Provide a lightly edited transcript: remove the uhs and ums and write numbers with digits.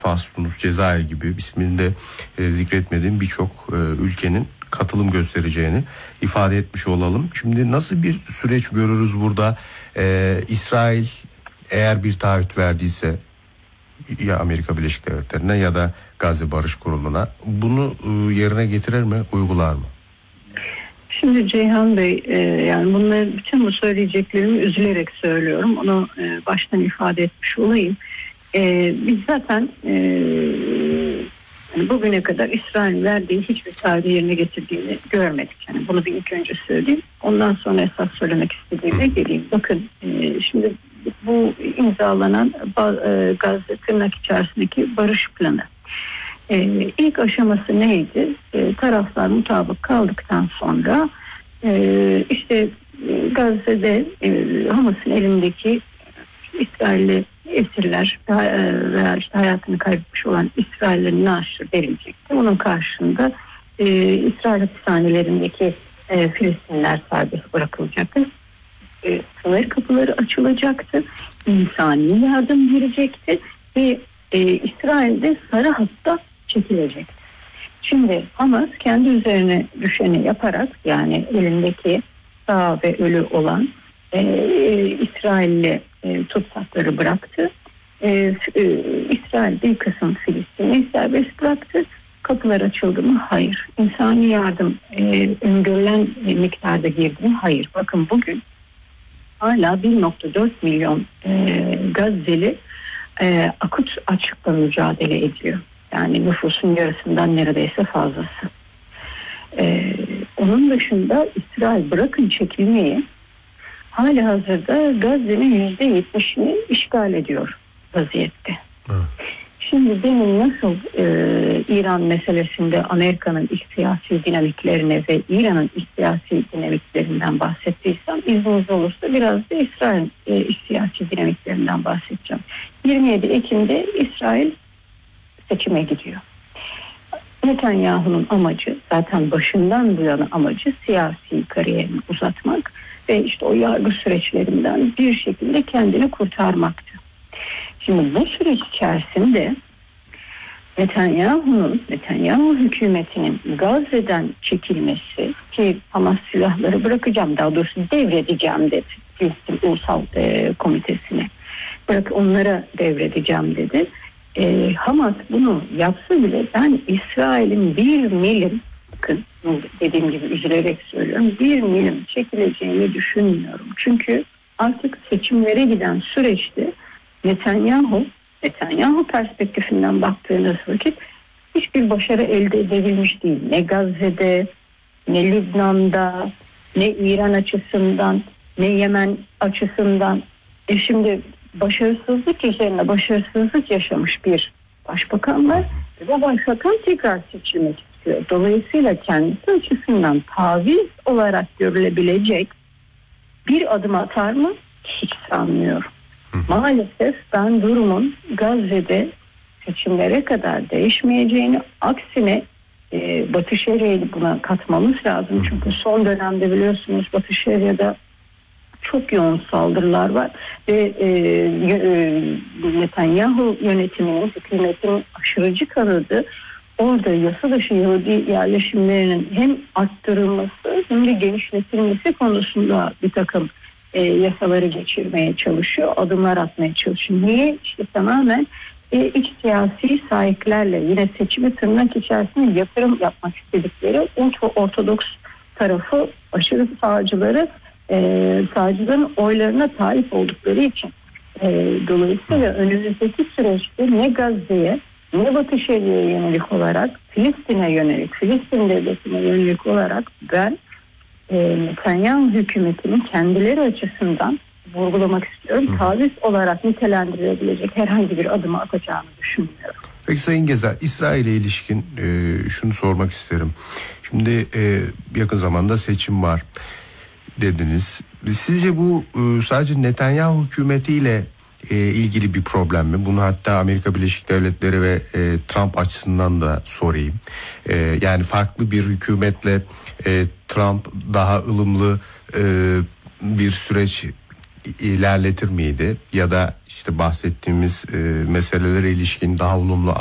Fas, Tunus, Cezayir gibi isminde zikretmediğim birçok ülkenin katılım göstereceğini ifade etmiş olalım. Şimdi nasıl bir süreç görürüz burada? İsrail eğer bir taahhüt verdiyse ya Amerika Birleşik Devletleri'ne ya da Gazze Barış Kurulu'na bunu yerine getirir mi, uygular mı? Şimdi Ceyhan Bey, yani bunları, bütün bu söyleyeceklerimi üzülerek söylüyorum. Onu baştan ifade etmiş olayım. Biz zaten bugüne kadar İsrail'in verdiği hiçbir taahhüdü yerine getirdiğini görmedik. Yani bunu bir ilk önce söyleyeyim. Ondan sonra esas söylemek istediğime geleyim. Bakın, şimdi bu imzalanan Gazze tırnak içerisindeki barış planı. İlk aşaması neydi? Taraflar mutabık kaldıktan sonra işte Gazze'de Hamas'ın elindeki İsrailli esirler veya işte hayatını kaybetmiş olan İsraillerin naaşı verilecekti. Onun karşında İsrail hapishanelerindeki Filistinliler serbest bırakılacaktı. Sınır kapıları açılacaktı. İnsani yardım girecekti ve İsrail'de sarı hatta çekilecekti. Şimdi Hamas kendi üzerine düşeni yaparak, yani elindeki sağ ve ölü olan İsrailli tutsakları bıraktı. İsrail bir kısım Filistin'i serbest bıraktı. Kapılar açıldı mı? Hayır. İnsani yardım öngörülen miktarda girdi mi? Hayır. Bakın bugün hala 1.4 milyon Gazze'li akut açlıkla mücadele ediyor. Yani nüfusun yarısından neredeyse fazlası. Onun dışında İsrail bırakın çekilmeyi, hali hazırda Gazze'nin %70'ini işgal ediyor vaziyette. Evet. Şimdi demin nasıl İran meselesinde Amerika'nın iç siyasi dinamiklerine ve İran'ın iç siyasi dinamiklerinden bahsettiysem, izniniz olursa biraz da İsrail iç siyasi dinamiklerinden bahsedeceğim. 27 Ekim'de İsrail seçime gidiyor. Netanyahu'nun amacı, zaten başından bu yana amacı, siyasi kariyerini uzatmak ve işte o yargı süreçlerinden bir şekilde kendini kurtarmaktı. Şimdi bu süreç içerisinde Netanyahu hükümetinin Gazze'den çekilmesi, ki Hamas silahları bırakacağım, daha doğrusu devredeceğim dedi Filistin Ulusal Komitesi'ne, onlara devredeceğim dedi. Hamas bunu yapsa bile ben İsrail'in bir milim, bakın dediğim gibi üzülerek söylüyorum, bir milim çekileceğini düşünmüyorum. Çünkü artık seçimlere giden süreçte Netanyahu perspektifinden baktığınız vakit hiçbir başarı elde edebilmiş değil. Ne Gazze'de, ne Lübnan'da, ne İran açısından, ne Yemen açısından. Şimdi başarısızlık üzerine başarısızlık yaşamış bir başbakan var. Bu başbakan tekrar seçilmek istiyor. Dolayısıyla kendisi açısından taviz olarak görülebilecek bir adım atar mı? Hiç sanmıyorum. Maalesef ben durumun Gazze'de seçimlere kadar değişmeyeceğini, aksine Batı Şeria'yı buna katmamız lazım. Çünkü son dönemde biliyorsunuz Batı Şeria'da çok yoğun saldırılar var ve Netanyahu yönetiminin, hükümetinin aşırıcı kanadı orada yasa dışı Yahudi yerleşimlerinin hem arttırılması hem de genişletilmesi konusunda bir takım yasaları geçirmeye çalışıyor, adımlar atmaya çalışıyor. Niye? İşte tamamen iç siyasi sahiplerle yine seçimi tırnak içerisinde yatırım yapmak istedikleri ultra-ortodoks tarafı, aşırı sağcıların oylarına talip oldukları için. Dolayısıyla önümüzdeki süreçte ne Gazze'ye ne Batı Şeria'ya yönelik olarak, Filistin'e yönelik, Filistin devletine yönelik olarak ben Netanyahu hükümetinin kendileri açısından vurgulamak istiyorum, taviz olarak nitelendirilebilecek herhangi bir adımı atacağını düşünmüyorum. Peki Sayın Gezer, İsrail'e ilişkin şunu sormak isterim. Şimdi yakın zamanda seçim var dediniz. Sizce bu sadece Netanyahu hükümetiyle ilgili bir problem mi? Bunu hatta Amerika Birleşik Devletleri ve Trump açısından da sorayım. Yani farklı bir hükümetle Trump daha ılımlı bir süreç ilerletir miydi? Ya da işte bahsettiğimiz meselelere ilişkin daha olumlu